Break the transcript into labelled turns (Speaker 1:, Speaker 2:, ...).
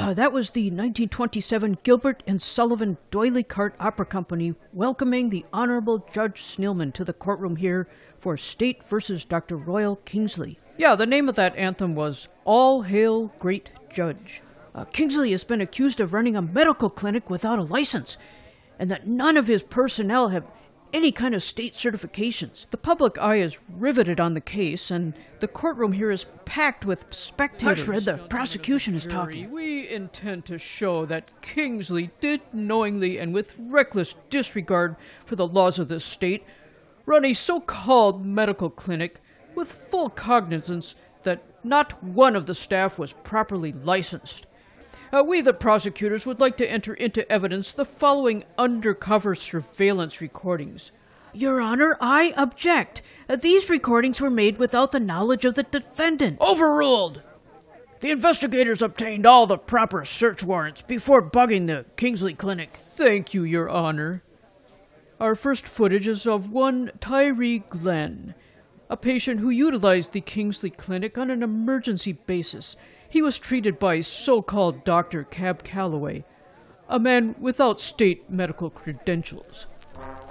Speaker 1: That was the 1927 Gilbert and Sullivan Doyley Cart Opera Company welcoming the Honorable Judge Snillman to the courtroom here for State versus Dr. Royal Kingsley. Yeah, the name of that anthem was All Hail Great Judge. Kingsley has been accused of running a medical clinic without a license, and that none of his personnel have any kind of state certifications. The public eye is riveted on the case, and the courtroom here is packed with spectators.
Speaker 2: Hush, Red, the prosecution is talking.
Speaker 1: We intend to show that Kingsley did knowingly and with reckless disregard for the laws of this state run a so-called medical clinic with full cognizance that not one of the staff was properly licensed. We, the prosecutors, would like to enter into evidence the following undercover surveillance recordings.
Speaker 2: Your Honor, I object. These recordings were made without the knowledge of the defendant.
Speaker 1: Overruled! The investigators obtained all the proper search warrants before bugging the Kingsley Clinic. Thank you, Your Honor. Our first footage is of one Tyree Glenn, a patient who utilized the Kingsley Clinic on an emergency basis. He was treated by so-called Dr. Cab Calloway, a man without state medical credentials.